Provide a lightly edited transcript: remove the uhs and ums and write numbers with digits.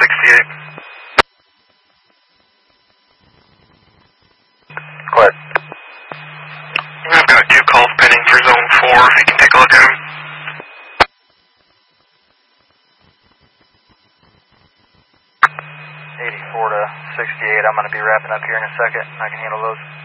68. Go ahead. I've got 2 calls pending for zone 4, if you can take a look at them. 84 to 68, I'm going to be wrapping up here in a second. I can handle those.